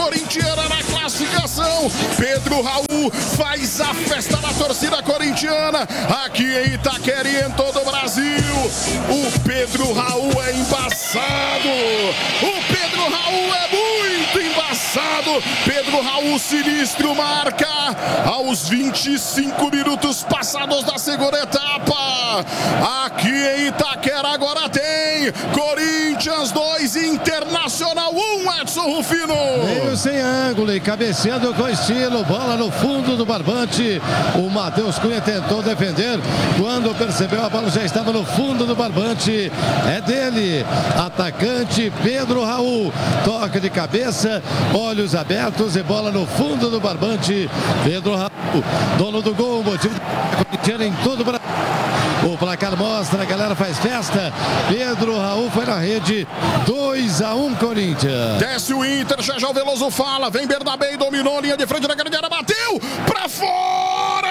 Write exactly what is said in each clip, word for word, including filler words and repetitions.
corintiana na classificação. Pedro Raul faz a festa da torcida corintiana aqui em Itaquera e em todo o Brasil. O Pedro Raul é embaçado. O Pedro Raul é muito embaçado. Pedro Raul sinistro marca aos vinte e cinco minutos passados da segunda etapa. Aqui em Itaquera agora tem Corinthians dois, Internacional um, Edson Rufino. Meio sem ângulo e cabeceando com estilo, bola no fundo do barbante. O Matheus Cunha tentou defender, quando percebeu a bola já estava no fundo do barbante. É dele, atacante Pedro Raul, toque de cabeça, olhos abertos e bola no fundo do barbante. Pedro Raul, dono do gol, motivo corintiano em todo o Brasil. O placar mostra, a galera faz festa. Pedro Raul foi na rede, dois a um Corinthians. Desce o Inter, já já o Veloso fala, vem Bernabé e dominou, linha de frente da grande área, bateu pra fora!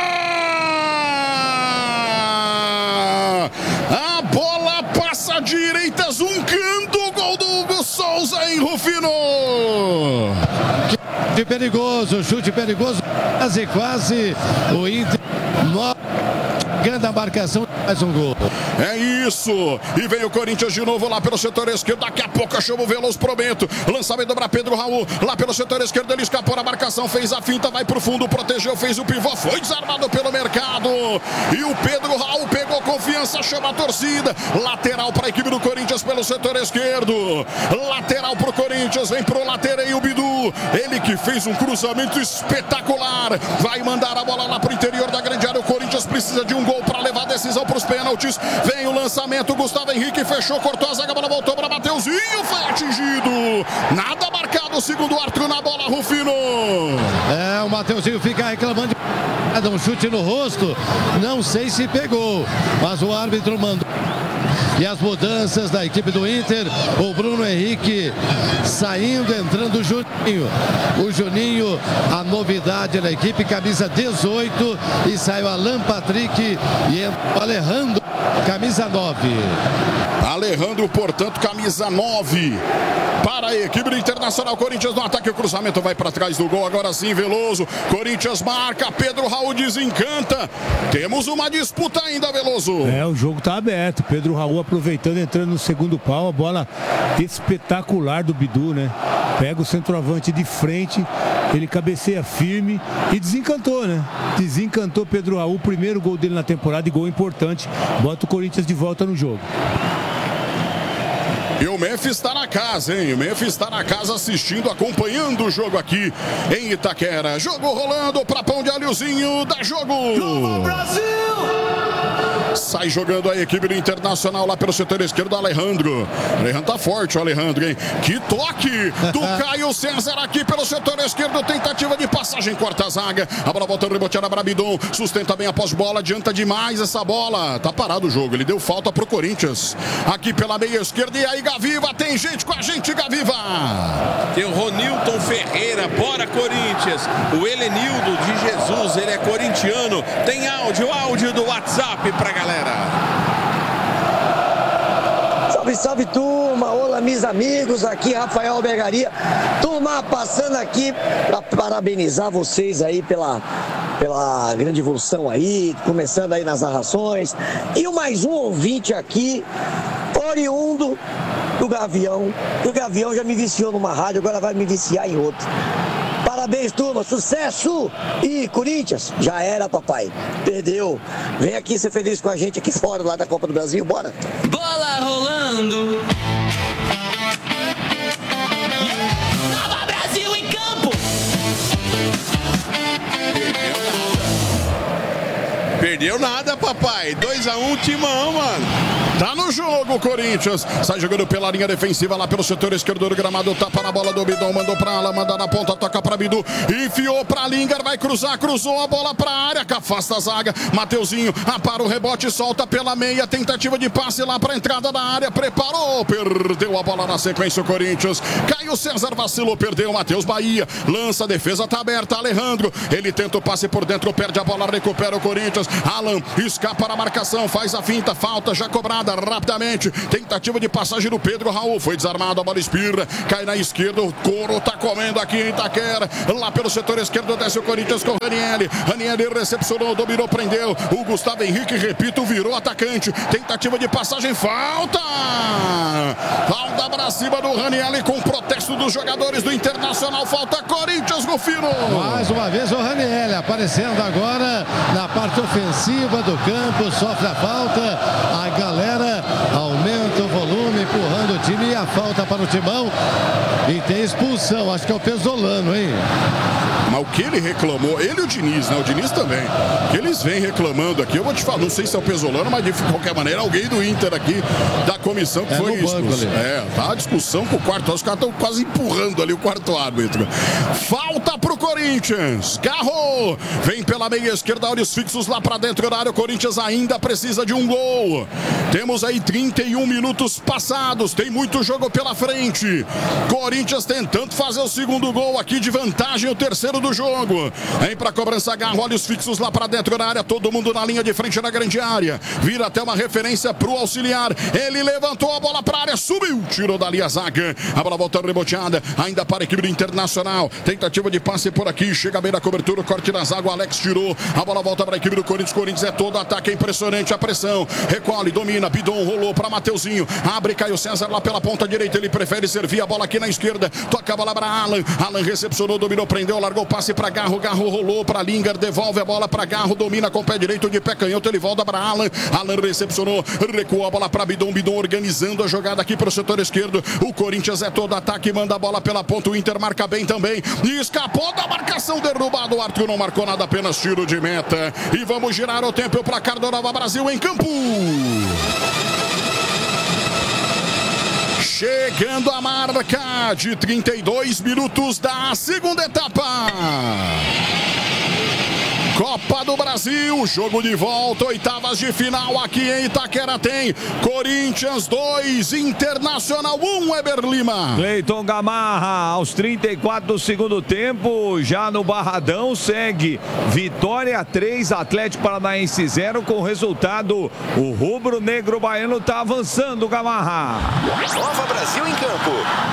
A bola passa direitas, um canto, gol do Hugo Souza em Rufino. Chute perigoso, chute perigoso, quase, quase o Inter ganha a marcação, mais um gol. É isso, e vem o Corinthians de novo lá pelo setor esquerdo, daqui a pouco chama o Veloso, prometo, lançamento para Pedro Raul, lá pelo setor esquerdo, ele escapou na marcação, fez a finta, vai pro fundo, protegeu, fez o pivô, foi desarmado pelo mercado, e o Pedro Raul pegou confiança, chama a torcida, lateral para a equipe do Corinthians pelo setor esquerdo, lateral pro Corinthians, vem pro lateral o Bidu, ele que fez um cruzamento espetacular, vai mandar a bola lá pro interior da grande área, o Corinthians precisa de um gol para levar a decisão para os pênaltis. Vem o lançamento, Gustavo Henrique fechou, cortou a zaga, a bola voltou para Mateuzinho, foi atingido. Nada marcado, segundo o Arthur na bola, Rufino. É, o Mateuzinho fica reclamando de um chute no rosto. Não sei se pegou, mas o árbitro mandou. E as mudanças da equipe do Inter, o Bruno Henrique saindo, entrando o Juninho. O Juninho, a novidade na equipe, camisa dezoito, e saiu Alan Patrick e entrou Alejandro, camisa nove. Alejandro, portanto, camisa nove. Para a equipe do Internacional, Corinthians no ataque, o cruzamento vai para trás do gol, agora sim, Veloso. Corinthians marca, Pedro Raul desencanta. Temos uma disputa ainda, Veloso. É, o jogo tá aberto, Pedro Raul aproveitando, entrando no segundo pau, a bola espetacular do Bidu, né? Pega o centroavante de frente, ele cabeceia firme e desencantou, né? Desencantou Pedro Raul, primeiro gol dele na temporada e gol importante, bota o Corinthians de volta no jogo. E o Memphis está na casa, hein? O Memphis está na casa assistindo, acompanhando o jogo aqui em Itaquera. Jogo rolando para Pão de Alhozinho, dá jogo! Brasil! Sai jogando a equipe do Internacional lá pelo setor esquerdo, Alejandro. Alejandro tá forte, o Alejandro, hein? Que toque do Caio César aqui pelo setor esquerdo, tentativa de passagem, corta a zaga. A bola volta reboteada para Bidon, sustenta bem após bola, adianta demais essa bola. Tá parado o jogo, ele deu falta pro Corinthians. Aqui pela meia esquerda, e aí Gaviva, tem gente com a gente, Gaviva. Tem o Ronilton Ferreira, bora Corinthians. O Helenildo de Jesus, ele é corintiano. Tem áudio, áudio do WhatsApp pra galera. Salve, salve turma, olá meus amigos, aqui Rafael Bergaria. Turma, passando aqui para parabenizar vocês aí pela, pela grande evolução aí, começando aí nas narrações. E o mais um ouvinte aqui, oriundo do Gavião. O Gavião já me viciou numa rádio, agora vai me viciar em outra. Parabéns, turma, sucesso! E Corinthians, já era, papai. Perdeu. Vem aqui ser feliz com a gente aqui fora, lá da Copa do Brasil, bora! Bola rolando! Nova Brasil em campo! Perdeu nada, papai. dois a um, timão, mano. Tá no jogo, Corinthians. Sai jogando pela linha defensiva lá pelo setor esquerdo do gramado. Tapa na bola do Bidon. Mandou pra lá, manda na ponta, toca pra Bidu. Enfiou pra Lingar, vai cruzar, cruzou a bola pra área. Que afasta a zaga. Mateuzinho apara o rebote, solta pela meia. Tentativa de passe lá pra entrada da área. Preparou, perdeu a bola na sequência o Corinthians. Caio César vacilou, perdeu. Matheus Bahia lança, a defesa tá aberta. Alejandro, ele tenta o passe por dentro, perde a bola, recupera o Corinthians. Alan escapa na marcação, faz a finta, falta já cobrada. jogada rapidamente. Tentativa de passagem do Pedro Raul. Foi desarmado, a bola espirra. Cai na esquerda, o couro tá comendo aqui em Itaquera. Lá pelo setor esquerdo desce o Corinthians com o Ranieri. Ranieri recepcionou, dominou, prendeu. O Gustavo Henrique, repito, virou atacante. Tentativa de passagem, falta! Falta pra cima do Ranieri com protesto dos jogadores do Internacional. Falta Corinthians no fino. Mais uma vez o Ranieri aparecendo agora na parte ofensiva do campo. Sofre a falta. A galera aumenta o volume, empurrando o time e a falta para o Timão. E tem expulsão, acho que é o Pesolano, hein? Mas o que ele reclamou, ele e o Diniz, né? O Diniz também. O que eles vêm reclamando aqui, eu vou te falar, não sei se é o Pesolano, mas de qualquer maneira, alguém do Inter aqui, da comissão que é foi expulso. É, tá a discussão com o quarto, os caras estão quase empurrando ali o quarto árbitro. Falta pro Corinthians. Garro vem pela meia esquerda, olhos fixos lá pra dentro da área. O Corinthians ainda precisa de um gol. Temos aí trinta e um minutos passados, tem muito jogo pela frente. Corinthians tentando fazer o segundo gol aqui de vantagem, o terceiro do jogo. Vem pra cobrança, Garro, olhos fixos lá pra dentro da área, todo mundo na linha de frente na grande área. Vira até uma referência pro auxiliar. Ele levantou a bola pra área, subiu, tirou dali a zaga. A bola volta reboteada, ainda para a equipe do Internacional. Tentativa de passe por aqui, chega bem na cobertura, o corte na zaga, o Alex tirou. A bola volta para a equipe do Corinthians. Corinthians é todo ataque, é impressionante a pressão. Recolhe, domina, Bidon rolou para Mateuzinho. Abre Caio César lá pela ponta direita. Ele prefere servir a bola aqui na esquerda. Toca a bola para Alan. Alan recepcionou, dominou, prendeu, largou o passe para Garro. Garro rolou para Linger, devolve a bola para Garro, domina com o pé direito de pé canhoto. Ele volta para Alan. Alan recepcionou, recuou a bola para Bidon. Bidon organizando a jogada aqui para o setor esquerdo. O Corinthians é todo ataque, manda a bola pela ponta. O Inter marca bem também. E escapou da marcação, derrubado. O Arthur não marcou nada, apenas tiro de meta. E vamos girar o tempo. O placar do Nova Brasil em campo. Chegando a marca de trinta e dois minutos da segunda etapa. Copa do Brasil, jogo de volta, oitavas de final aqui em Itaquera. Tem Corinthians dois, Internacional um, Eber Lima. Cleiton Gamarra, aos trinta e quatro do segundo tempo, já no Barradão, segue Vitória três, Atlético Paranaense zero, com o resultado, o rubro-negro baiano está avançando, Gamarra. Nova Brasil em campo.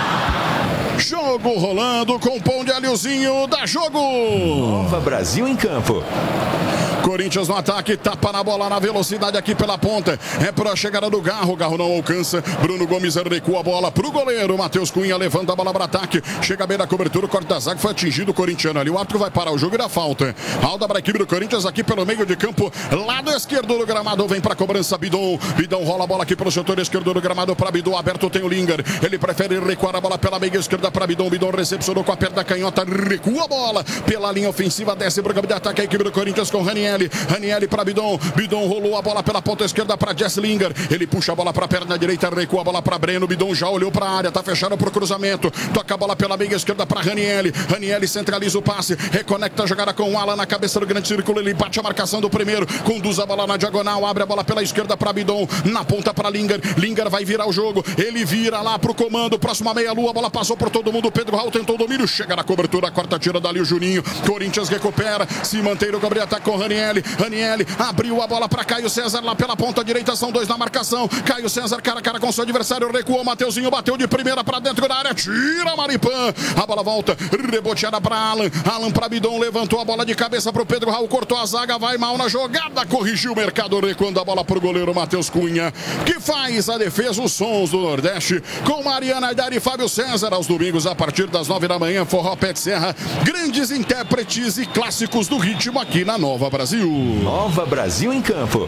Jogo rolando com o pão de alhozinho da jogo. Nova Brasil em campo. Corinthians no ataque, tapa na bola na velocidade aqui pela ponta. É para a chegada do Garro, Garro não alcança. Bruno Gomes recua a bola pro goleiro. Matheus Cunha levanta a bola para ataque. Chega bem na cobertura, o corte da zaga, foi atingido o corintiano ali. O árbitro vai parar o jogo e dá falta. Falta para a equipe do Corinthians aqui pelo meio de campo. Lado esquerdo do gramado, vem para a cobrança Bidon. Bidon rola a bola aqui pelo setor esquerdo do gramado para Bidon. Aberto tem o Linger. Ele prefere recuar a bola pela meia esquerda para Bidon. Bidon recepcionou com a perna canhota, recua a bola pela linha ofensiva, desce para o campo de ataque a equipe do Corinthians com Ranieri. Ranieri para Bidon. Bidon rolou a bola pela ponta esquerda para Jesse Linger. Ele puxa a bola para a perna direita, recua a bola para Breno. Bidon já olhou para a área, tá fechado para o cruzamento. Toca a bola pela meia esquerda para Ranieri. Ranieri centraliza o passe, reconecta a jogada com o Alan na cabeça do grande círculo. Ele bate a marcação do primeiro, conduz a bola na diagonal, abre a bola pela esquerda para Bidon, na ponta para Linger. Linger vai virar o jogo, ele vira lá pro comando, próxima meia-lua, a bola passou por todo mundo. Pedro Raul tentou o domínio, chega na cobertura, corta, tira dali o Juninho. Corinthians recupera, se mantém no campo de ataque com Ranieri. Ranieri abriu a bola para Caio César lá pela ponta direita, são dois na marcação. Caio César cara a cara com seu adversário, recuou, Mateuzinho bateu de primeira para dentro da área, tira Maripã, a bola volta, reboteada para Alan, Alan para Bidon, levantou a bola de cabeça para o Pedro Raul, cortou a zaga, vai mal na jogada, corrigiu o mercado, recuando a bola para o goleiro Matheus Cunha, que faz a defesa. Os sons do Nordeste com Mariana Aidar e Fábio César, aos domingos a partir das nove da manhã, Forró Pé de Serra, grandes intérpretes e clássicos do ritmo aqui na Nova Brasil. Nova Brasil em campo.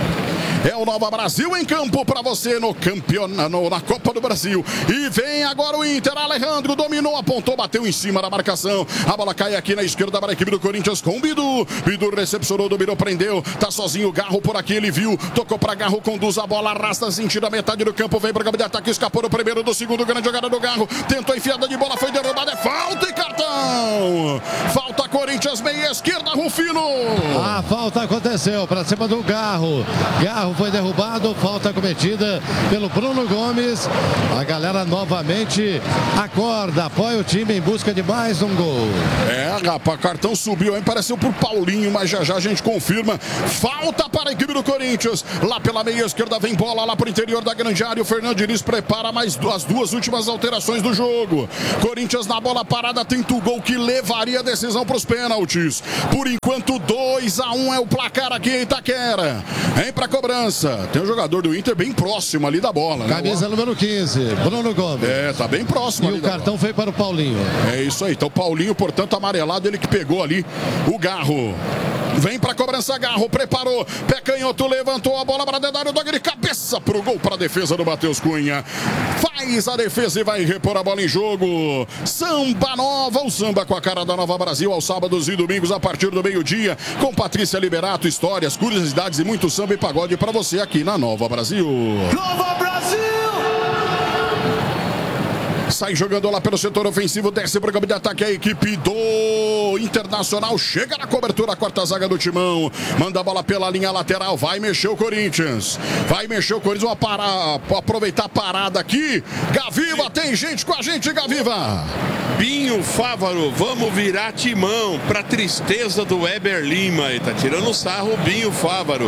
É o Nova Brasil em campo para você no campeonato, na Copa do Brasil. E vem agora o Inter. Alejandro dominou, apontou, bateu em cima da marcação. A bola cai aqui na esquerda para a equipe do Corinthians com o Bidu. Bidu recepcionou, dominou, prendeu. Tá sozinho o Garro por aqui, ele viu. Tocou para Garro, conduz a bola, arrasta, sentindo a metade do campo. Vem para o campo de ataque, escapou no primeiro, do segundo, grande jogada do Garro. Tentou enfiada de bola, foi derrubada, é falta e cartão. Falta Corinthians, meia meia esquerda, Rufino. A falta aconteceu para cima do Garro. Garro foi derrubado, falta cometida pelo Bruno Gomes. A galera novamente acorda, apoia o time em busca de mais um gol. É, rapaz, cartão subiu, hein? Pareceu por Paulinho, mas já já a gente confirma. Falta para a equipe do Corinthians. Lá pela meia esquerda vem bola lá para o interior da grande área. O Fernando Diniz prepara mais as duas últimas alterações do jogo. Corinthians na bola parada tenta o gol que levaria a decisão para os pênaltis. Por enquanto, dois a um é o placar aqui em Itaquera. Vem para a cobrança. Tem um jogador do Inter bem próximo ali da bola, né? Camisa número quinze, Bruno Gomes. É, tá bem próximo. E ali o cartão foi para o Paulinho. É isso aí. Então, Paulinho, portanto, amarelado, ele que pegou ali o Garro. Vem pra cobrança, Garro, preparou, pé canhoto, levantou a bola para dentro da área, o Dog de cabeça pro gol, para a defesa do Matheus Cunha. Faz a defesa e vai repor a bola em jogo. Samba Nova, o samba com a cara da Nova Brasil, aos sábados e domingos a partir do meio-dia, com Patrícia Liberato, histórias, curiosidades e muito samba e pagode para você aqui na Nova Brasil. Nova Brasil! Sai jogando lá pelo setor ofensivo, desce para o campo de ataque a equipe do Internacional. Chega na cobertura, a quarta zaga do Timão. Manda a bola pela linha lateral, vai mexer o Corinthians. Vai mexer o Corinthians, vamos parar, aproveitar a parada aqui. Gaviva, tem gente com a gente, Gaviva. Binho Fávaro, vamos virar Timão, pra tristeza do Weber Lima. Ele tá tirando sarro o Binho Fávaro.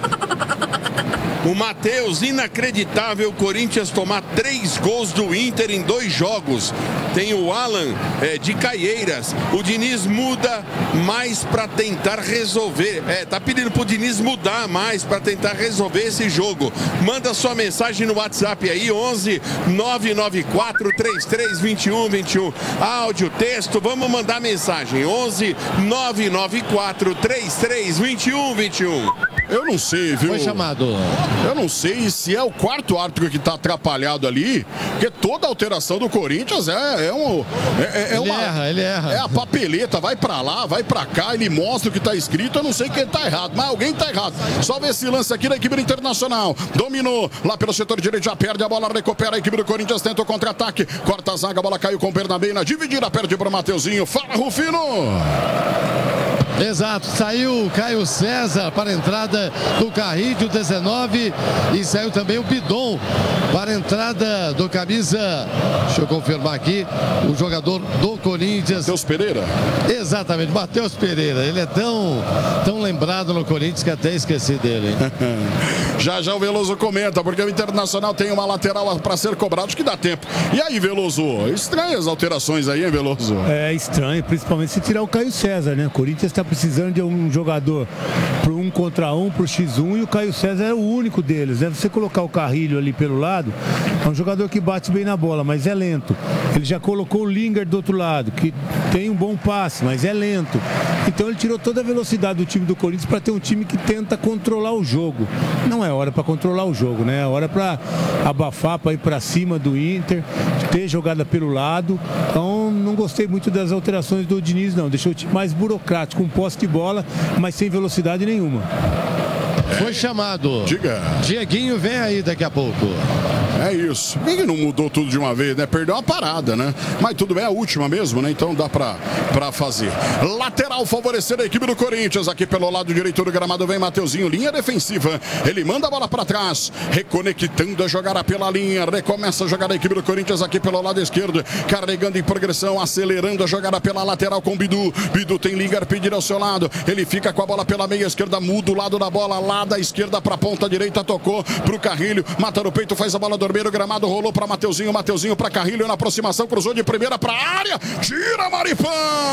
O Matheus, inacreditável, o Corinthians tomar três gols do Inter em dois jogos. Tem o Alan é, de Caieiras. O Diniz muda mais para tentar resolver. É, tá pedindo pro Diniz mudar mais para tentar resolver esse jogo. Manda sua mensagem no WhatsApp aí, onze nove nove quatro três três dois um dois um. Áudio, texto, vamos mandar mensagem. onze nove nove quatro três três dois um dois um. Eu não sei, viu? Foi chamado. Eu não sei se é o quarto árbitro que tá atrapalhado ali, porque toda alteração do Corinthians é, é um... É, é ele uma, erra, ele erra. É a papeleta, vai pra lá, vai pra cá, ele mostra o que tá escrito, eu não sei quem tá errado, mas alguém tá errado. Só ver esse lance aqui da equipe do Internacional. Dominou, lá pelo setor direito, já perde a bola, recupera a equipe do Corinthians, tenta o contra-ataque, corta a zaga, a bola caiu com o Bernabéina, dividida, perde pro Mateuzinho. Fala, Rufino! Exato, saiu o Caio César para a entrada do Carrilho dezenove e saiu também o Bidon para a entrada do camisa, deixa eu confirmar aqui, o jogador do Corinthians. Matheus Pereira? Exatamente, Matheus Pereira, ele é tão, tão lembrado no Corinthians que até esqueci dele. Hein? Já já o Veloso comenta, porque o Internacional tem uma lateral para ser cobrado, acho que dá tempo. E aí, Veloso, estranhas alterações aí, hein, Veloso? É estranho, principalmente se tirar o Caio César, né? O Corinthians está precisando de um jogador pro um contra um, pro xis um, e o Caio César é o único deles, né? Você colocar o Carrilho ali pelo lado, é um jogador que bate bem na bola, mas é lento. Ele já colocou o Lingard do outro lado, que tem um bom passe, mas é lento. Então ele tirou toda a velocidade do time do Corinthians para ter um time que tenta controlar o jogo. Não é hora para controlar o jogo, né? É hora para abafar, para ir para cima do Inter, ter jogada pelo lado. Então não gostei muito das alterações do Diniz, não. Deixou o time mais burocrático, com posse de bola, mas sem velocidade nenhuma. Foi chamado. Diga. Dieguinho vem aí daqui a pouco. É isso. Ninguém não mudou tudo de uma vez, né? Perdeu uma parada, né? Mas tudo bem, é a última mesmo, né? Então dá pra, pra fazer. Lateral favorecendo a equipe do Corinthians. Aqui pelo lado direito do gramado vem Mateuzinho. Linha defensiva. Ele manda a bola pra trás. Reconectando a jogada pela linha. Recomeça a jogada a equipe do Corinthians aqui pelo lado esquerdo. Carregando em progressão. Acelerando a jogada pela lateral com Bidu. Bidu tem Lingard pedido ao seu lado. Ele fica com a bola pela meia esquerda. Muda o lado da bola. Lá da esquerda pra ponta direita. Tocou pro Carrilho. Mata no peito. Faz a bola do o gramado, rolou para Mateuzinho, Mateuzinho para Carrilho na aproximação, cruzou de primeira para a área, tira Maripã,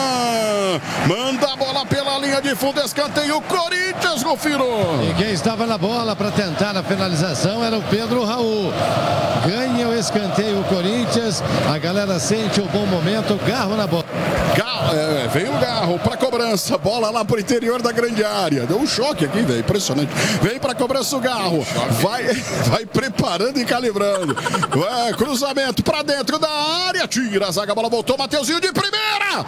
manda a bola pela linha de fundo, escanteio Corinthians, Rufino. E quem estava na bola para tentar a finalização era o Pedro Raul. Ganha o escanteio o Corinthians, a galera sente o bom momento, Garro na bola. Garro, é, vem o Garro para cobrança, bola lá pro interior da grande área, deu um choque aqui, velho, impressionante. Vem para cobrança o Garro, vai, vai preparando e calibrando. É, cruzamento para dentro da área, tira a zaga, a bola voltou, Mateuzinho de primeira,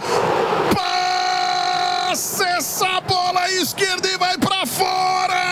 passa essa bola à esquerda e vai para fora,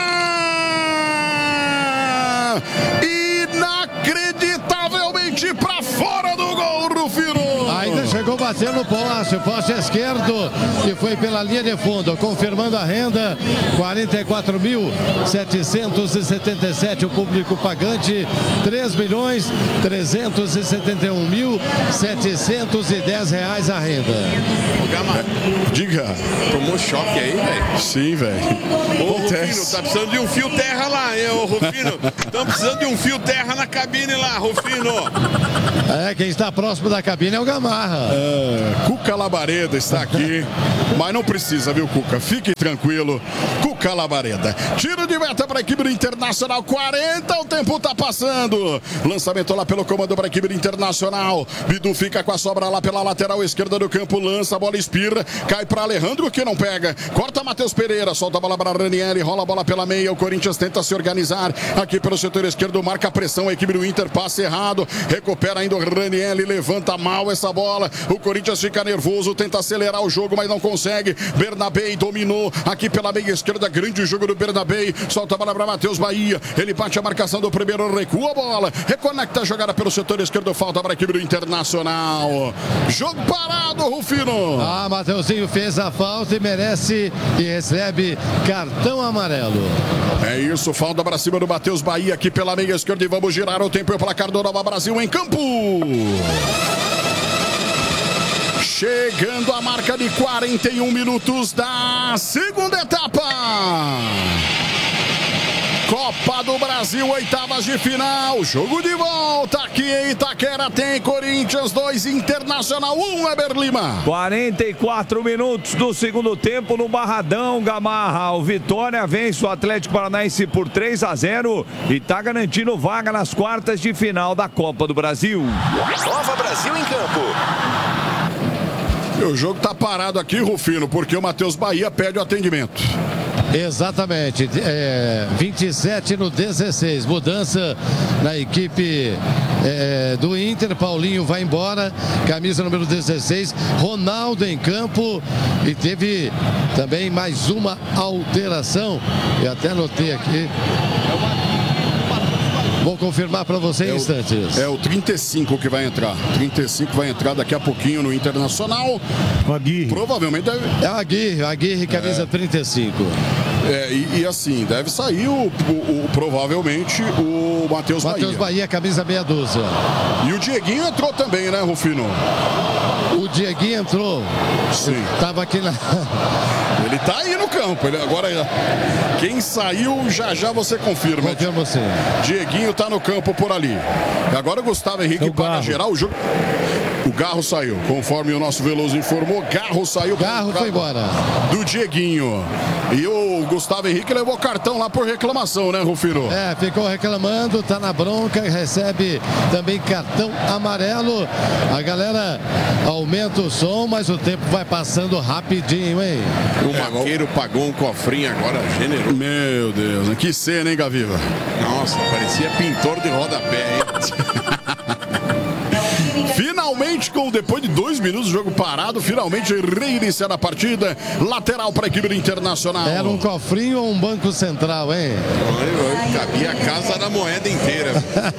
inacreditavelmente para fora do gol, Rufino. Ainda chegou, bateu no poste, o poste esquerdo e foi pela linha de fundo, confirmando a renda, quarenta e quatro mil setecentos e setenta e sete o público pagante, três milhões trezentos e setenta e um mil setecentos e dez reais a renda. Gama, Diga. tomou choque aí, velho? Sim, velho. Ô, Acontece. Rufino, tá precisando de um fio terra lá, hein, ô, Rufino? Estamos precisando de um fio terra na cabine lá, Rufino. É, quem está próximo da cabine é o Gamarra. É, Cuca Labareda está aqui, mas não precisa, viu, Cuca? Fique tranquilo. Cuca Labareda. Tiro de meta para a equipe do Internacional. quarenta, o tempo tá passando. Lançamento lá pelo comando para a equipe do Internacional. Bidu fica com a sobra lá pela lateral esquerda do campo. Lança, a bola espirra. Cai para Alejandro, que não pega. Corta Matheus Pereira. Solta a bola para Ranieri. Rola a bola pela meia. O Corinthians tenta se organizar aqui pelo setor esquerdo. Marca a pressão. A equipe do Inter passa errado. Recupera ainda o Ranieri. Levanta mal essa bola. O Corinthians fica nervoso. Tenta acelerar o jogo, mas não consegue. Bernabei dominou aqui pela meia esquerda. Grande jogo do Bernabei. Solta a bola para Matheus Bahia. Ele bate a marcação do primeiro. Recua a bola. Reconecta a jogada pelo setor esquerdo. Falta para a equipe do Internacional. Jogo parado, Rufino. Ah, Mateuzinho fez a falta e merece e recebe cartão amarelo. É isso, falta para cima do Matheus Bahia aqui pela meia esquerda e vamos girar o tempo e o placar do Nova Brasil em campo. Chegando a marca de quarenta e um minutos da segunda etapa. Copa do Brasil, oitavas de final, jogo de volta aqui em Itaquera, tem Corinthians dois, Internacional um, Weber Lima. quarenta e quatro minutos do segundo tempo no Barradão, Gamarra. O Vitória vence o Atlético Paranaense por três a zero e está garantindo vaga nas quartas de final da Copa do Brasil. Nova Brasil em campo. O jogo tá parado aqui, Rufino, porque o Matheus Bahia pede o atendimento. Exatamente, é, vinte e sete no dezesseis, mudança na equipe é, do Inter. Paulinho vai embora, camisa número dezesseis, Ronaldo em campo e teve também mais uma alteração, eu até anotei aqui. Vou confirmar para você em é instantes. O, é o trinta e cinco que vai entrar. trinta e cinco vai entrar daqui a pouquinho no Internacional. O Aguirre. Provavelmente deve... É o Aguirre, Aguirre, camisa é. trinta e cinco. É, e, e assim, deve sair o, o, o provavelmente o Matheus Bahia. Matheus Bahia, camisa meia dúzia. E o Dieguinho entrou também, né, Rufino? O Dieguinho entrou. Sim. Tava aqui na... Ele tá aí no campo. Ele agora, quem saiu, já já você confirma. Confirma você. Dieguinho tá no campo por ali. E agora o Gustavo Henrique é o paga Garro. geral o jogo. O Garro saiu, conforme o nosso Veloso informou. Garro saiu. Garro foi embora. Do Dieguinho. E o Gustavo Henrique levou cartão lá por reclamação, né, Rufino? É, ficou reclamando, tá na bronca e recebe também cartão amarelo. A galera aumenta o som, mas o tempo vai passando rapidinho, hein? O Maqueiro pagou um cofrinho agora, generoso. Meu Deus, que cena, hein, Gaviva? Nossa, parecia pintor de rodapé, hein? Finalmente, com depois de dois minutos de jogo parado, finalmente reiniciar a partida. Lateral para a equipe do Internacional. Era um cofrinho ou um banco central, hein? Cabia a casa da moeda inteira.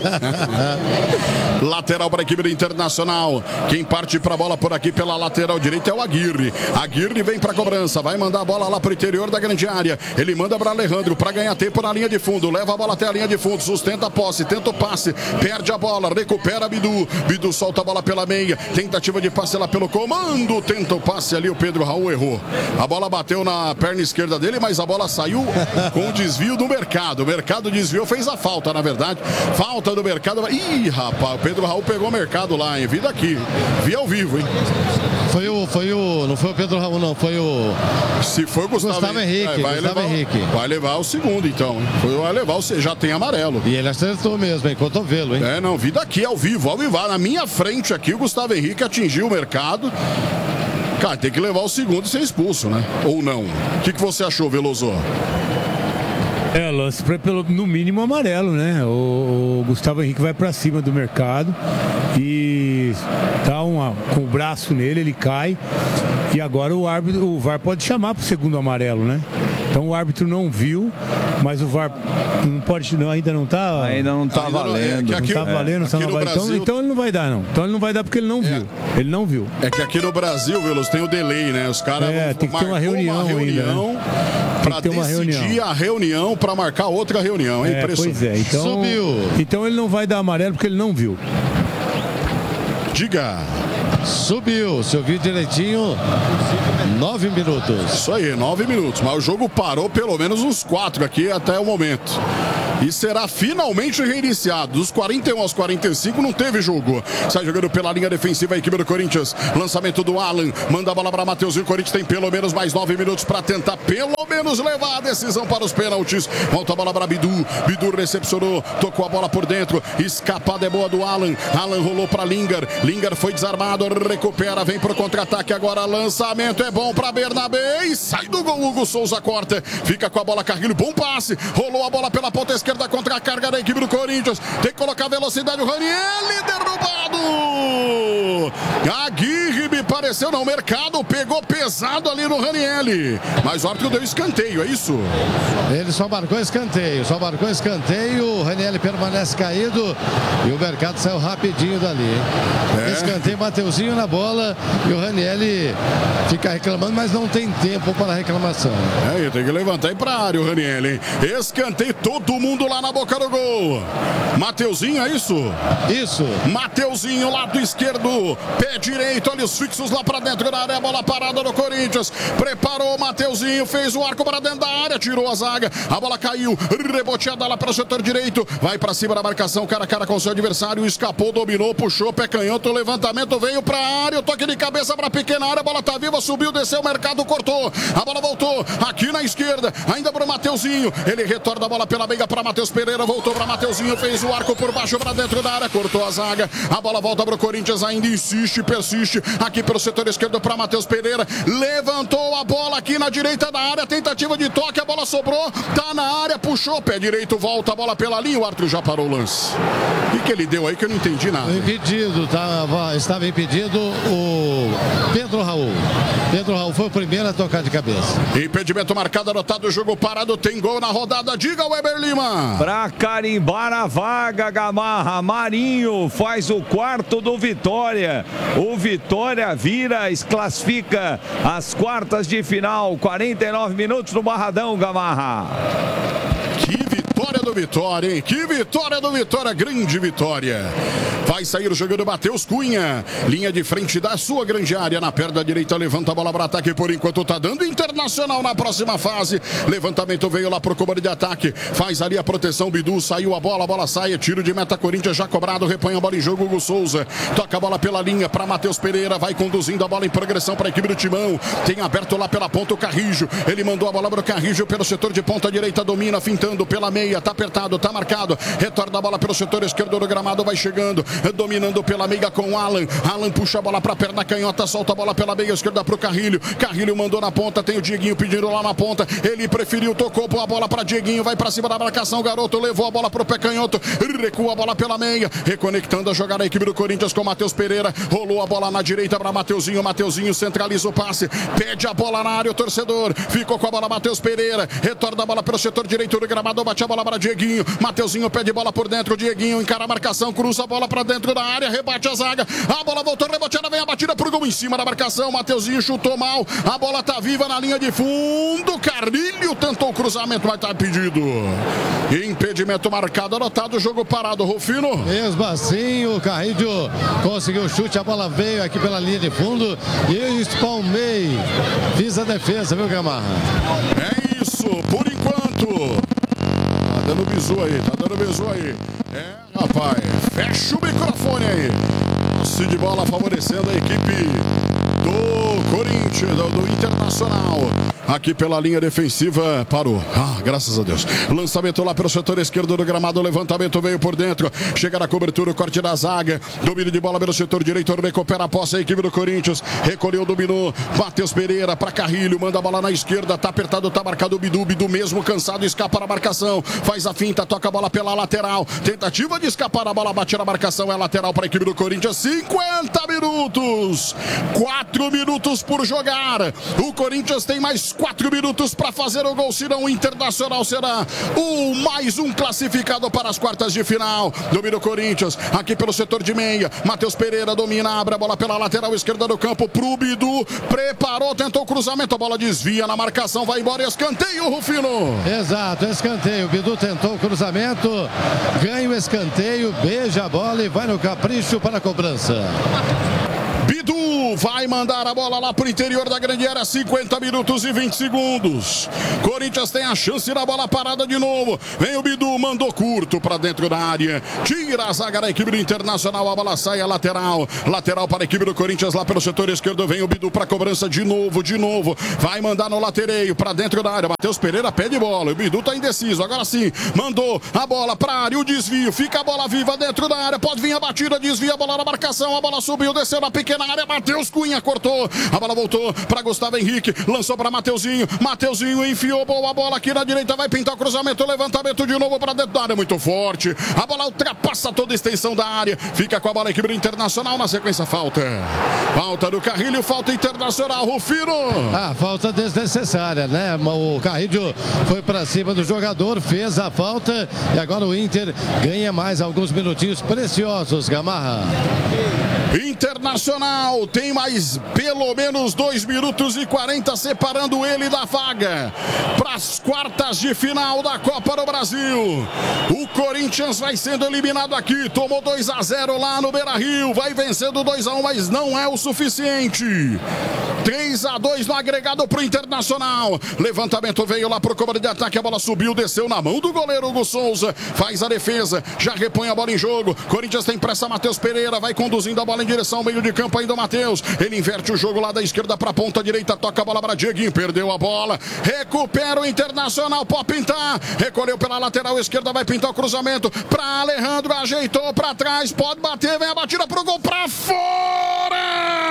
Lateral para a equipe do Internacional. Quem parte para a bola por aqui pela lateral direita é o Aguirre. Aguirre vem para a cobrança, vai mandar a bola lá para o interior da grande área. Ele manda para Alejandro para ganhar tempo na linha de fundo. Leva a bola até a linha de fundo, sustenta a posse, tenta o passe, perde a bola, recupera Bidu. Bidu solta a bola pela meia, tentativa de passe lá pelo comando, tenta o passe ali, o Pedro Raul errou. A bola bateu na perna esquerda dele, mas a bola saiu com o desvio do Mercado. O Mercado desviou, fez a falta, na verdade. Falta do Mercado. Ih, rapaz, o Pedro Raul pegou o Mercado lá, hein? Vi daqui. Vi ao vivo, hein? Foi o, foi o, não foi o Pedro Raul, não, foi o... Se foi o Gustavo, Gustavo Henrique, é, vai, Gustavo levar, Henrique. vai levar o segundo, então. Hein? Foi, vai levar o, já tem amarelo. E ele acertou mesmo, hein? Cotovelo, hein? É, não, vi daqui ao vivo, ao vivo. Na minha frente aqui, o Gustavo Henrique atingiu o Mercado. Cara, tem que levar o segundo e ser expulso, né? Ou não? O que, que você achou, Veloso? É, lance pra, pelo, no mínimo amarelo, né? O, o Gustavo Henrique vai pra cima do Mercado e dá uma, com o braço nele, ele cai. E agora o árbitro, o V A R pode chamar pro segundo amarelo, né? Então o árbitro não viu, mas o V A R não pode, não, ainda não está. Ainda não está valendo. Não está valendo, aqui não vai. Brasil... então, então ele não vai dar, não. Então ele não vai dar porque ele não viu. É. Ele não viu. É que aqui no Brasil, Velos, tem o delay, né? Os caras é, tem que ter uma reunião, uma reunião ainda. Né? Para decidir reunião. a reunião para marcar outra reunião. É, é impressionante. Pois é, então, Subiu. Então ele não vai dar amarelo porque ele não viu. Diga. Subiu, se eu vi direitinho, nove minutos. Isso aí, nove minutos. Mas o jogo parou pelo menos uns quatro aqui até o momento. E será finalmente reiniciado. Dos quarenta e um aos quarenta e cinco não teve jogo. Sai jogando pela linha defensiva a equipe do Corinthians. Lançamento do Alan. Manda a bola para Mateuzinho. O Corinthians tem pelo menos mais nove minutos para tentar pelo menos levar a decisão para os pênaltis. Volta a bola para Bidu. Bidu recepcionou. Tocou a bola por dentro. Escapada é boa do Alan. Alan rolou para Lingar. Lingar foi desarmado. Recupera. Vem para o contra-ataque agora. Lançamento é bom para Bernabé. E sai do gol. Hugo Souza corta. Fica com a bola Carrilho. Bom passe. Rolou a bola pela ponta esquerda. Contra a carga da equipe do Corinthians. Tem que colocar velocidade. O Ranieri derrubado. Aguirre me pareceu no mercado. Pegou pesado ali no Ranieri. Mas o árbitro deu escanteio, é isso? Ele só marcou escanteio. Só marcou escanteio. O Ranieri permanece caído. E o mercado saiu rapidinho dali. É. Escanteio, Mateuzinho na bola. E o Ranieri fica reclamando, mas não tem tempo para a reclamação. É, tem que levantar e para a área o Ranieri. Escanteio, todo mundo lá na boca do gol. Mateuzinho, é isso? Isso. Mateuzinho, lado esquerdo, pé direito, olha os fixos lá pra dentro da área, a bola parada do Corinthians. Preparou o Mateuzinho, fez o arco para dentro da área, tirou a zaga, a bola caiu, reboteada lá para o setor direito, vai pra cima da marcação, cara a cara com o seu adversário, escapou, dominou, puxou, pé canhoto, o levantamento veio pra área, o toque de cabeça pra pequena área, a bola tá viva, subiu, desceu, o mercado cortou, a bola voltou, aqui na esquerda, ainda pro Mateuzinho, ele retorna a bola pela meiga pra Matheus Pereira, voltou para Mateuzinho, fez o arco por baixo para dentro da área, cortou a zaga, a bola volta para o Corinthians, ainda insiste, persiste, aqui pelo setor esquerdo para Matheus Pereira, levantou a bola aqui na direita da área, tentativa de toque, a bola sobrou, tá na área, puxou, pé direito, volta a bola pela linha, o árbitro já parou o lance. O que, que ele deu aí que eu não entendi nada? Impedido, tava, estava impedido o Pedro Raul. Pedro Raul foi o primeiro a tocar de cabeça. Impedimento marcado, anotado, jogo parado, tem gol na rodada, diga o Weber Lima. Pra carimbar a vaga, Gamarra, Marinho faz o quarto do Vitória. O Vitória vira, classifica as quartas de final. quarenta e nove minutos no Barradão, Gamarra. Que vitória do Vitória, hein? Que vitória do Vitória, grande vitória. Vai sair jogando Matheus Cunha. Linha de frente da sua grande área. Na perna direita, levanta a bola para ataque. Por enquanto tá dando Internacional na próxima fase. Levantamento veio lá pro comando de ataque. Faz ali a proteção, Bidu. Saiu a bola, a bola sai. Tiro de meta, Corinthians já cobrado. Repõe a bola em jogo, Hugo Souza. Toca a bola pela linha para Matheus Pereira. Vai conduzindo a bola em progressão para a equipe do Timão. Tem aberto lá pela ponta o Carrijo. Ele mandou a bola para o Carrijo pelo setor de ponta direita. Domina, fintando pela meia. Tá apertado, tá marcado. Retorna a bola pelo setor esquerdo do gramado. Vai chegando. Dominando pela meia com o Alan. Alan puxa a bola pra perna canhota, solta a bola pela meia esquerda pro Carrilho. Carrilho mandou na ponta, tem o Dieguinho pedindo lá na ponta. Ele preferiu, tocou a bola pra Dieguinho, vai pra cima da marcação, garoto, levou a bola pro pé canhoto, recua a bola pela meia, reconectando a jogada a equipe do Corinthians com o Matheus Pereira. Rolou a bola na direita pra Mateuzinho. Mateuzinho centraliza o passe, pede a bola na área o torcedor. Ficou com a bola Matheus Pereira, retorna a bola pelo setor direito do gramado, bate a bola para Dieguinho. Mateuzinho pede bola por dentro, Dieguinho encara a marcação, cruza a bola pra dentro da área, rebate a zaga, a bola voltou, reboteada, vem a batida pro gol em cima da marcação, Mateuzinho chutou mal, a bola tá viva na linha de fundo, Carrilho tentou o cruzamento, mas tá impedido. Impedimento marcado, anotado, jogo parado, Rufino. Mesmo assim, o Carrilho conseguiu o chute, a bola veio aqui pela linha de fundo e eu espalmei, fiz a defesa, viu, Gamarra? É isso, por enquanto. Tá dando bizu aí, tá dando bizu aí. É, rapaz, fecha o microfone aí. Posse de bola favorecendo a equipe do Corinthians, do, do Internacional. Aqui pela linha defensiva, parou. Ah, graças a Deus. Lançamento lá pelo setor esquerdo do gramado. Levantamento veio por dentro. Chega na cobertura, o corte da zaga. Domínio de bola pelo setor direito. Recupera a posse a equipe do Corinthians. Recolheu, dominou. Matheus Pereira para Carrilho. Manda a bola na esquerda. Tá apertado, tá marcado o Bidu. Bidu mesmo cansado, escapa na marcação. Faz a finta, toca a bola pela lateral. Tentativa de escapar, a bola bate na marcação. É lateral para a equipe do Corinthians. cinquenta minutos. quatro minutos por jogar. O Corinthians tem mais quatro minutos para fazer o gol, senão o Internacional será o mais um classificado para as quartas de final. Domina o Corinthians, aqui pelo setor de meia. Matheus Pereira domina, abre a bola pela lateral esquerda do campo pro Bidu. Preparou, tentou o cruzamento, a bola desvia na marcação, vai embora, escanteio, Rufino. Exato, escanteio. O Bidu tentou o cruzamento, ganha o escanteio, beija a bola e vai no capricho para a cobrança. Bidu vai mandar a bola lá pro interior da grande área, cinquenta minutos e vinte segundos. Corinthians tem a chance na bola parada de novo. Vem o Bidu, mandou curto para dentro da área. Tira a zaga da equipe do Internacional, a bola sai a lateral. Lateral para a equipe do Corinthians lá pelo setor esquerdo. Vem o Bidu para cobrança de novo, de novo. Vai mandar no latereio para dentro da área. Matheus Pereira pede bola. O Bidu tá indeciso. Agora sim, mandou a bola para a área. O desvio, fica a bola viva dentro da área. Pode vir a batida, desvia a bola na marcação. A bola subiu, desceu na pequena área. Matheus Cunha cortou, a bola voltou para Gustavo Henrique, lançou para Mateuzinho, Mateuzinho enfiou boa bola aqui na direita, vai pintar o cruzamento, levantamento de novo para dentro da área, muito forte, a bola ultrapassa toda a extensão da área, fica com a bola a equipe do Internacional, na sequência falta, falta do Carrilho, falta Internacional, Rufino. Ah, falta desnecessária, né? O Carrilho foi para cima do jogador, fez a falta e agora o Inter ganha mais alguns minutinhos preciosos, Gamarra. Internacional tem mais pelo menos dois minutos e quarenta separando ele da vaga para as quartas de final da Copa do Brasil. O Corinthians vai sendo eliminado aqui, tomou dois a zero lá no Beira-Rio, vai vencendo dois a um, mas não é o suficiente. três a dois no agregado para o Internacional. Levantamento veio lá para o comando de ataque, a bola subiu, desceu na mão do goleiro Hugo Souza, faz a defesa, já repõe a bola em jogo. Corinthians tem pressa, Matheus Pereira vai conduzindo a bola em direção ao meio de campo ainda o Matheus. Ele inverte o jogo lá da esquerda para a ponta direita, toca a bola para Dieguinho, perdeu a bola, recupera o Internacional, pode pintar, recolheu pela lateral esquerda, vai pintar o cruzamento para Alejandro, ajeitou para trás, pode bater, vem a batida pro gol para fora!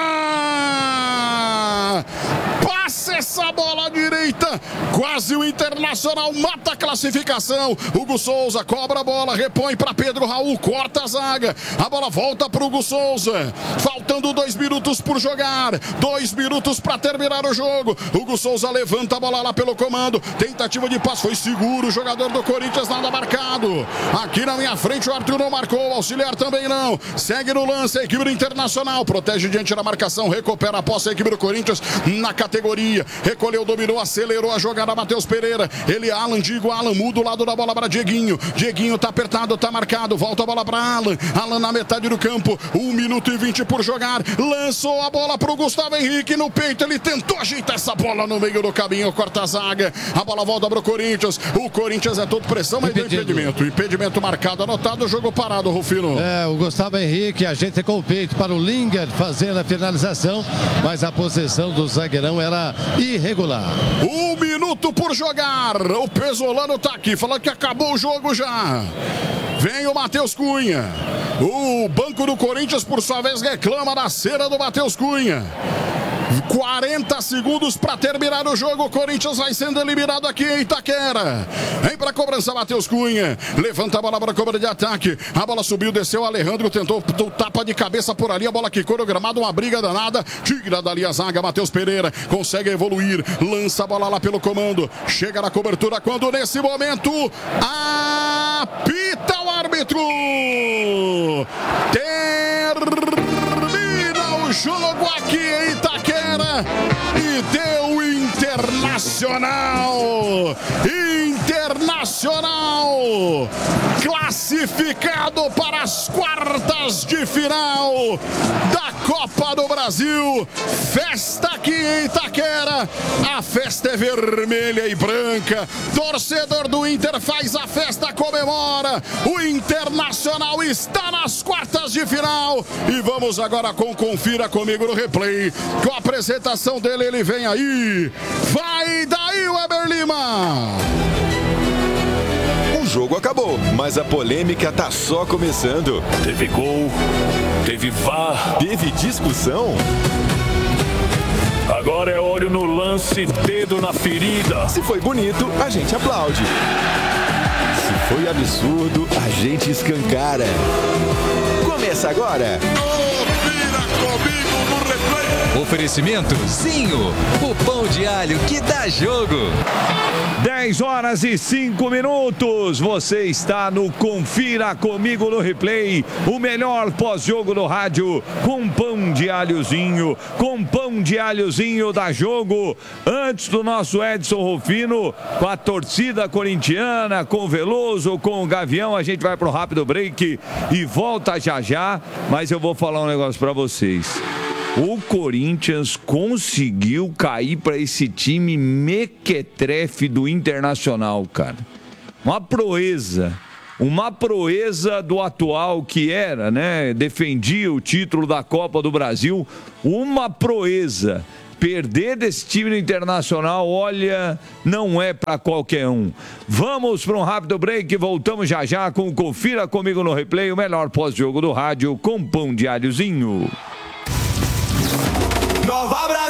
Passa essa bola à direita, quase o Internacional mata a classificação. Hugo Souza cobra a bola, repõe para Pedro Raul, corta a zaga, a bola volta para Hugo Souza, faltando dois minutos por jogar, dois minutos para terminar o jogo. Hugo Souza levanta a bola lá pelo comando, tentativa de passe, foi seguro o jogador do Corinthians, nada marcado. Aqui na minha frente o Arthur não marcou, o auxiliar também não, segue no lance a equipe do Internacional, protege diante da marcação, recupera a posse a equipe do Corinthians na categoria, recolheu, dominou, acelerou a jogada, Matheus Pereira, ele Alan, digo Alan, muda o lado da bola para Dieguinho, Dieguinho tá apertado, tá marcado, volta a bola para Alan, Alan na metade do campo, um minuto e vinte por jogar, lançou a bola pro Gustavo Henrique no peito, ele tentou ajeitar essa bola no meio do caminho, corta a zaga, a bola volta pro Corinthians, o Corinthians é todo pressão, mas deu impedimento, impedimento marcado, anotado, jogo parado, Rufino. É, o Gustavo Henrique ajeita com o peito para o Linger fazer a finalização, mas a posição do zagueirão era irregular. Um minuto por jogar, o Pesolano tá aqui, falando que acabou o jogo já. Vem o Matheus Cunha. O banco do Corinthians, por sua vez, reclama da cera do Matheus Cunha. quarenta segundos para terminar o jogo. O Corinthians vai sendo eliminado aqui em Itaquera. Vem para a cobrança, Matheus Cunha. Levanta a bola para a cobrança de ataque. A bola subiu, desceu. Alejandro tentou o tapa de cabeça por ali. A bola quicou no gramado, uma briga danada. Tira dali a zaga. Matheus Pereira consegue evoluir. Lança a bola lá pelo comando. Chega na cobertura quando nesse momento apita o árbitro. Termina o jogo aqui em Itaquera e deu Internacional. Internacional classificado para as quartas de final da Copa do Brasil. Festa aqui em Itaquera. A festa é vermelha e branca. Torcedor do Inter faz a festa, comemora. O Internacional está nas quartas de final. E vamos agora com Confira Comigo no replay. Com a apresentação dele, ele vem aí. Vai daí, Weber Lima. O jogo acabou, mas a polêmica tá só começando. Teve gol, teve V A R, teve discussão. Agora é olho no lance, dedo na ferida. Se foi bonito, a gente aplaude. Se foi absurdo, a gente escancara. Começa agora. Confira comigo no replay. Oferecimento Zinho, o pão de alho que dá jogo. dez horas e cinco minutos. Você está no Confira Comigo no Replay, o melhor pós-jogo do rádio, com pão de alhozinho, com pão de alhozinho da jogo. Antes do nosso Edson Rufino, com a torcida corintiana, com o Veloso, com o Gavião, a gente vai pro rápido break e volta já já. Mas eu vou falar um negócio para vocês. O Corinthians conseguiu cair para esse time mequetrefe do Internacional, cara. Uma proeza. Uma proeza do atual que era, né? Defendia o título da Copa do Brasil. Uma proeza. Perder desse time no Internacional, olha, não é para qualquer um. Vamos para um rápido break e voltamos já já com Confira Comigo no Replay, o melhor pós-jogo do rádio com pão de alhozinho. Nova Brasil!